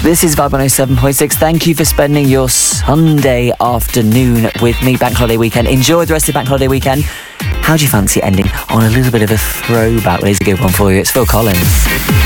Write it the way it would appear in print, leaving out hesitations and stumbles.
This is Vibe 107.6. Thank you for spending your Sunday afternoon with me. Bank holiday weekend. Enjoy the rest of the bank holiday weekend. How do you fancy ending on a little bit of a throwback? Well, here's a good one for you. It's Phil Collins.